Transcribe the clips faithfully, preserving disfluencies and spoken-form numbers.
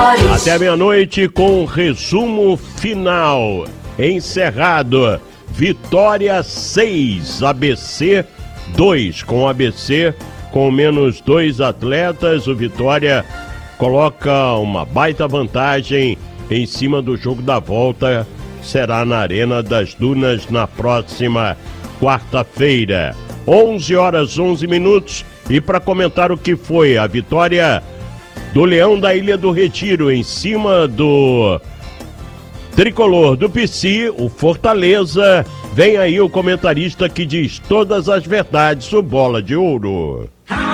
Até meia-noite com o resumo final. Encerrado. Vitória seis, A B C dois. Com o A B C com menos dois atletas, o Vitória coloca uma baita vantagem em cima do jogo da volta. Será na Arena das Dunas na próxima quarta-feira. onze horas, onze minutos. E para comentar o que foi a vitória do Leão da Ilha do Retiro em cima do tricolor do P C, o Fortaleza, vem aí o comentarista que diz todas as verdades, o Bola de Ouro.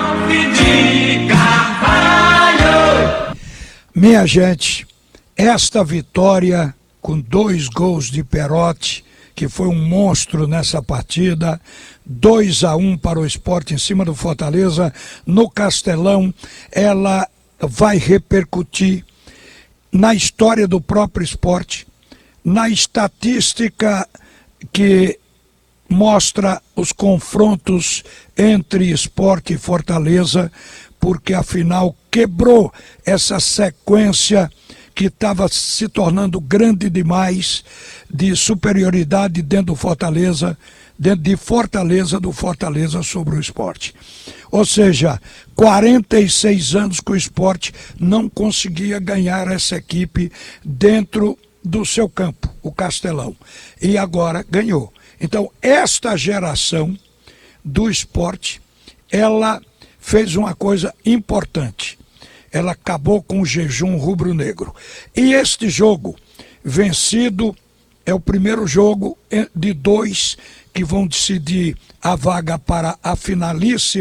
Minha gente, esta vitória com dois gols de Perotti, que foi um monstro nessa partida, dois a um para o Sport em cima do Fortaleza, no Castelão, ela vai repercutir na história do próprio Sport, na estatística que mostra os confrontos entre Sport e Fortaleza, porque afinal quebrou essa sequência que estava se tornando grande demais de superioridade dentro do Fortaleza, dentro de Fortaleza, do Fortaleza sobre o Sport. Ou seja, quarenta e seis anos que o Sport não conseguia ganhar essa equipe dentro do seu campo, o Castelão. E agora ganhou. Então, esta geração do Sport, ela fez uma coisa importante. Ela acabou com o jejum rubro-negro. E este jogo vencido é o primeiro jogo de dois que vão decidir a vaga para a finalíssima